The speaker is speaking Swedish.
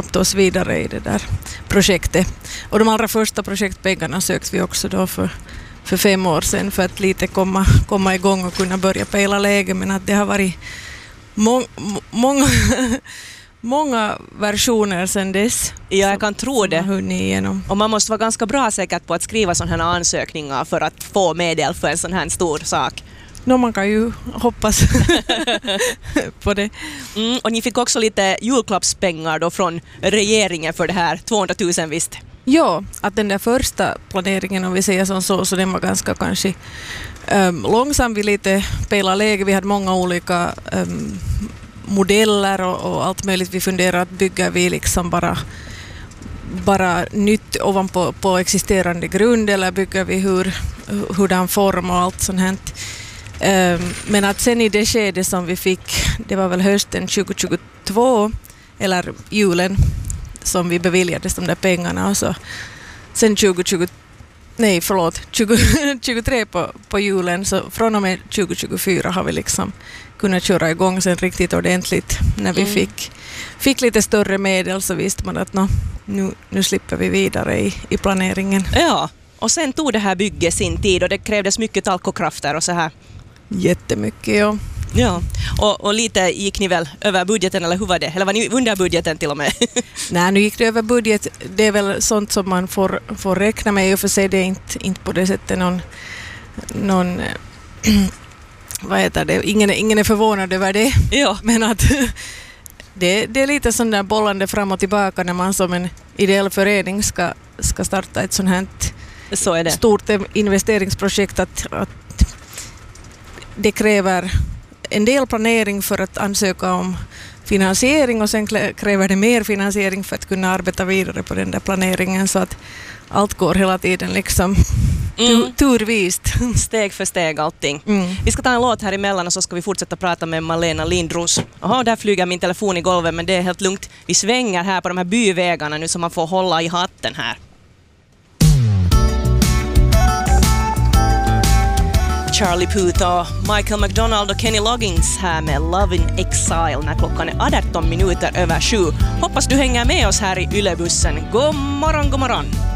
ta oss vidare i det där projektet. Och de allra första projektpengarna sökte vi också då för 5 år sedan för att lite komma igång och kunna börja pejla läge, men att det har varit många versioner sedan dess. Ja, jag kan tro det. Och man måste vara ganska bra säkert på att skriva sådana här ansökningar för att få medel för en sån här stor sak. Man kan ju hoppas på det. Och ni fick också lite julklappspengar då från regeringen för det här, 200 000 visst. Ja, att den där första planeringen, om vi säger så den var ganska kanske långsam. Vi lite pejlade läge, vi hade många olika modeller och allt möjligt. Vi funderade att bygga vi liksom bara nytt ovanpå på existerande grund, eller bygger vi hurdan form och allt sånt här. Men att sen i det skede som vi fick, det var väl hösten 2022 eller julen som vi beviljades de där pengarna, och så sen 2023 på julen, så från och med 2024 har vi liksom kunnat köra igång sen riktigt ordentligt. När vi fick lite större medel så visste man att nu slipper vi vidare i planeringen. Ja, och sen tog det här bygget sin tid och det krävdes mycket talkokrafter och så här. Jättemycket, ja. Ja, och lite gick ni väl över budgeten, eller hur var det? Eller var ni under budgeten till och med? Nej, nu gick det över budget. Det är väl sånt som man får räkna med. Och för sig det är inte på det sättet någon vad heter det? Ingen är förvånad över det. Ja. Men att det är lite sån där bollande fram och tillbaka när man som en ideell förening ska starta ett sånt här stort investeringsprojekt, att det kräver en del planering för att ansöka om finansiering, och sen kräver det mer finansiering för att kunna arbeta vidare på den där planeringen, så att allt går hela tiden liksom turvist. Steg för steg allting. Vi ska ta en låt här emellan och så ska vi fortsätta prata med Malena Lindros. Där flyger min telefon i golvet, men det är helt lugnt. Vi svänger här på de här byvägarna nu så man får hålla i hatten här. Charlie Puth och Michael McDonald och Kenny Loggins här med Love in Exile när klockan är 18 minuter över 7. Hoppas du hänger med oss här i Ylebussen. God morgon, god morgon!